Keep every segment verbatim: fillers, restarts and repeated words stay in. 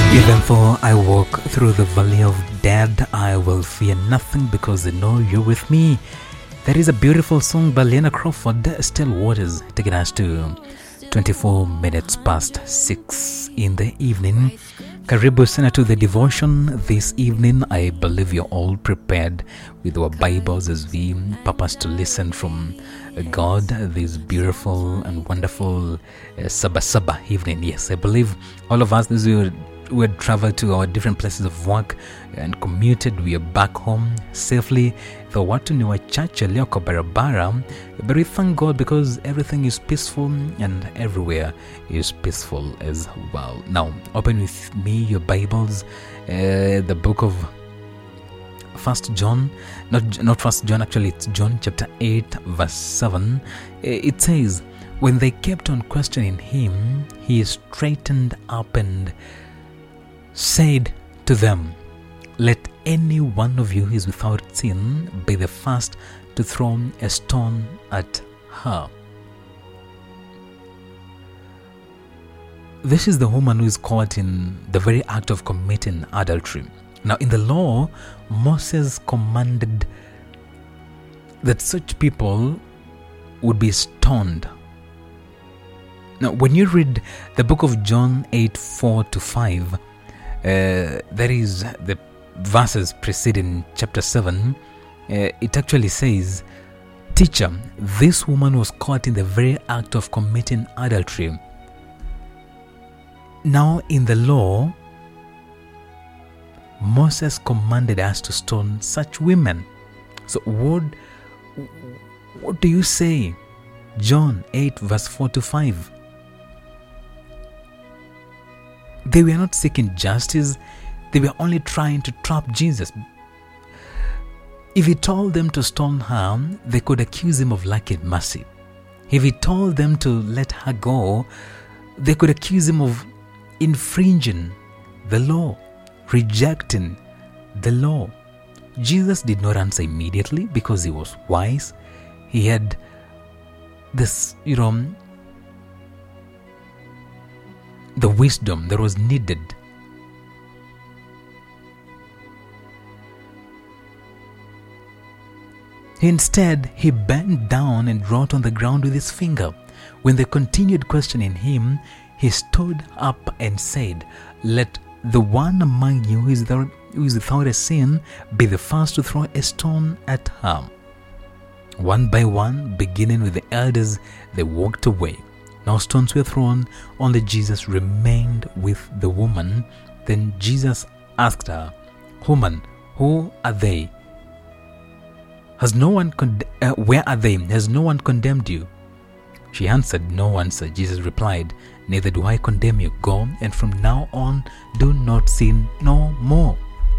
Even though I walk through the valley of death, I will fear nothing because I know you're with me. That is a beautiful song by Lena Crawford, Still Waters, taking us to twenty-four minutes past six in the evening. Karibu sana to the devotion this evening. I believe you're all prepared with our Bibles as we purpose to listen from God this beautiful and wonderful uh, Sabbath Sabbath evening. Yes, I believe all of us, this is we had traveled to our different places of work and commuted. We are back home safely. The watu ni wachache leo kwa barabara, but we thank God because everything is peaceful and everywhere is peaceful as well. Now, open with me your Bibles, uh, the book of First John, not not First John, actually it's John chapter eight, verse seven. It says, "When they kept on questioning him, he straightened up and said to them, 'Let any one of you who is without sin be the first to throw a stone at her.'" This is the woman who is caught in the very act of committing adultery. Now, in the law, Moses commanded that such people would be stoned. Now, when you read the book of John eight, four to five, Uh, that is the verses preceding chapter seven, uh, it actually says, "Teacher, this woman was caught in the very act of committing adultery. Now in the law, Moses commanded us to stone such women. So what, what do you say?" John eight, verse four to five. They were not seeking justice. They were only trying to trap Jesus. If he told them to stone her, they could accuse him of lacking mercy. If he told them to let her go, they could accuse him of infringing the law, rejecting the law. Jesus did not answer immediately because he was wise. He had this, you know, the wisdom that was needed. Instead, he bent down and wrote on the ground with his finger. When they continued questioning him, he stood up and said, "Let the one among you who is without, who is without a sin be the first to throw a stone at her." One by one, beginning with the elders, they walked away. Now stones were thrown, only Jesus remained with the woman. Then Jesus asked her, "Woman, who are they? Has no one con- uh, where are they? Has no one condemned you?" She answered, "No one, sir." Jesus replied, "Neither do I condemn you. Go, and from now on do not sin no more."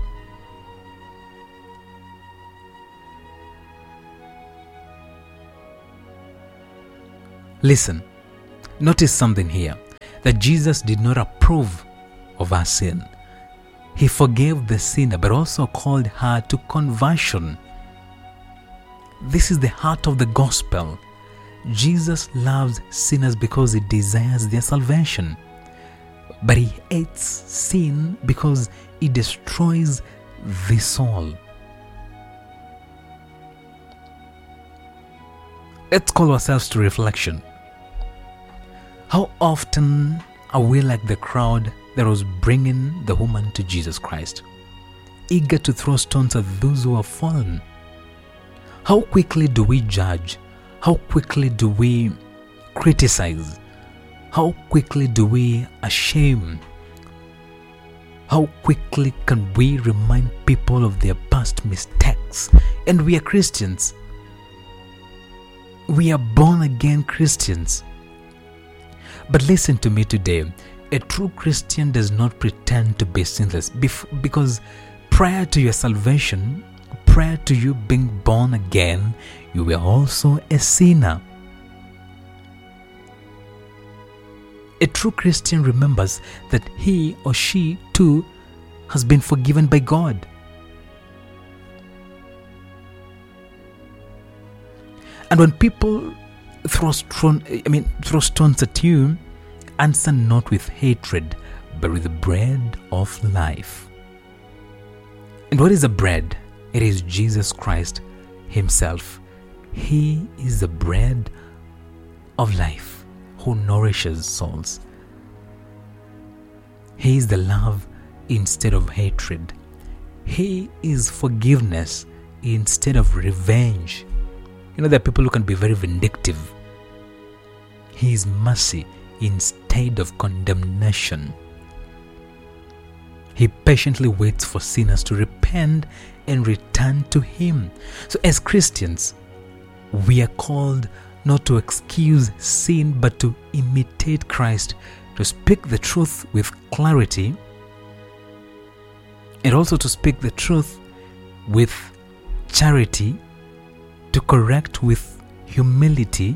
Listen. Notice something here, that Jesus did not approve of her sin. He forgave the sinner, but also called her to conversion. This is the heart of the gospel. Jesus loves sinners because he desires their salvation. But he hates sin because it destroys the soul. Let's call ourselves to reflection. How often are we like the crowd that was bringing the woman to Jesus Christ, eager to throw stones at those who have fallen? How quickly do we judge? How quickly do we criticize? How quickly do we shame? How quickly can we remind people of their past mistakes? And we are Christians. We are born again Christians. But listen to me today. A true Christian does not pretend to be sinless, because prior to your salvation, prior to you being born again, you were also a sinner. A true Christian remembers that he or she too has been forgiven by God. And when people throw stone, I mean, throw stones at you, answer not with hatred, but with the bread of life. And what is the bread? It is Jesus Christ himself. He is the bread of life who nourishes souls. He is the love instead of hatred. He is forgiveness instead of revenge. You know, there are people who can be very vindictive. He is mercy instead of condemnation. He patiently waits for sinners to repent and return to him. So as Christians, we are called not to excuse sin, but to imitate Christ, to speak the truth with clarity, and also to speak the truth with charity, to correct with humility,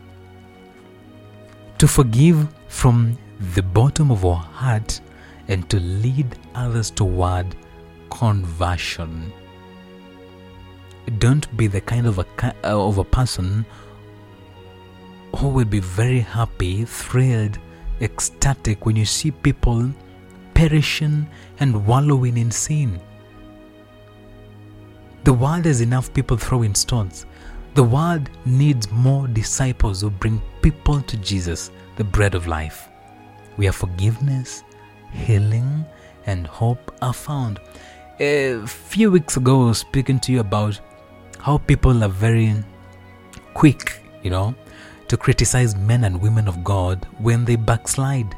to forgive from the bottom of our heart, and to lead others toward conversion. Don't be the kind of a of a person who will be very happy, thrilled, ecstatic when you see people perishing and wallowing in sin. The world has enough people throwing stones. The world needs more disciples who bring people to Jesus, the bread of life, where forgiveness, healing, and hope are found. A few weeks ago, I was speaking to you about how people are very quick, you know, to criticize men and women of God when they backslide.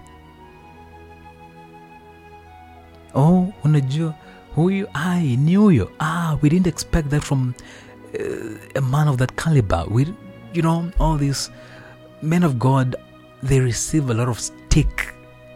Oh, unajua huyu, I knew you. Ah, we didn't expect that from uh, a man of that caliber. We, you know, all these men of God, they receive a lot of stick.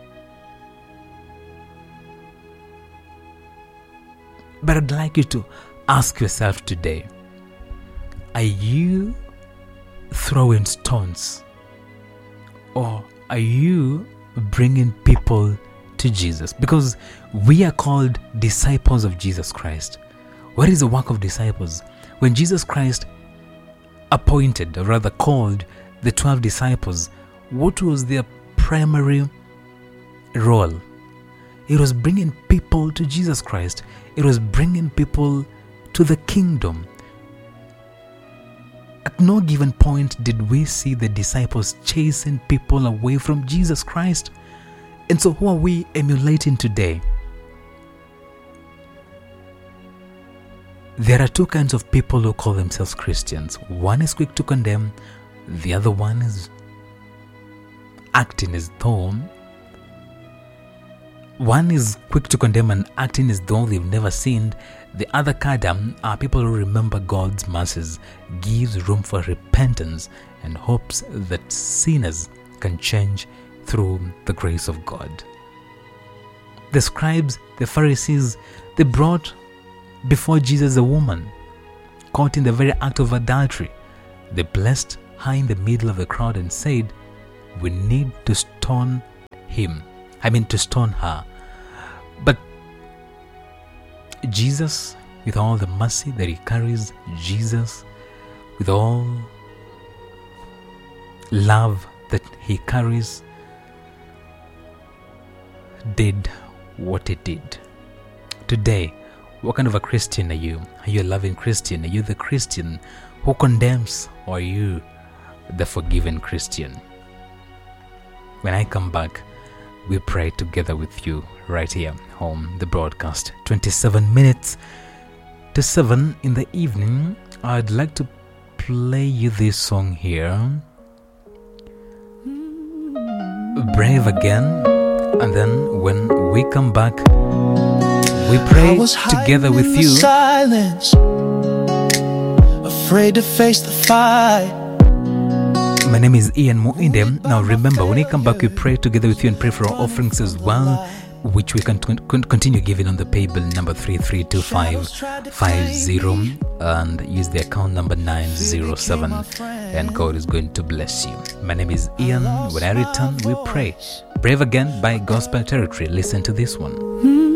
But I'd like you to ask yourself today, are you throwing stones, or are you bringing people to Jesus? Because we are called disciples of Jesus Christ. What is the work of disciples? When Jesus Christ appointed, or rather called, the twelve disciples, what was their primary role? It was bringing people to Jesus Christ. It was bringing people to the kingdom. At no given point did we see the disciples chasing people away from Jesus Christ. And so who are we emulating today? There are two kinds of people who call themselves Christians. One is quick to condemn. The other one is acting as though One is quick to condemn and acting as though they've never sinned. The other cadam are people who remember God's mercies, gives room for repentance, and hopes that sinners can change through the grace of God. The scribes, the Pharisees, they brought before Jesus a woman caught in the very act of adultery. They placed her in the middle of the crowd and said, "We need to stone him." I mean to stone her. But Jesus, with all the mercy that he carries, Jesus, with all love that he carries, did what he did. Today, what kind of a Christian are you? Are you a loving Christian? Are you the Christian who condemns, or are you the forgiven Christian? When I come back, we pray together with you right here on the broadcast. twenty-seven minutes to seven in the evening. I'd like to play you this song here, Brave Again. And then when we come back, we pray together with you. Silence, afraid to face the fight. My name is Ian Muinde. Now remember, when we come back, we pray together with you and pray for our offerings as well, which we can con- continue giving on the pay bill number three three two five five zero and use the account number nine zero seven, and God is going to bless you. My name is Ian. When I return, we pray. Brave Again by Gospel Territory. Listen to this one.